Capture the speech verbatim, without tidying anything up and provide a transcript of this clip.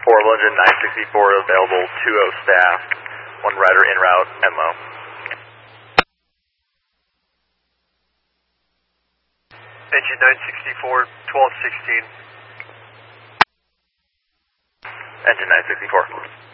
Portable engine nine sixty-four available, two oh staff, one rider en route, Menlo. Engine nine sixty-four, twelve sixteen. Engine nine sixty-four.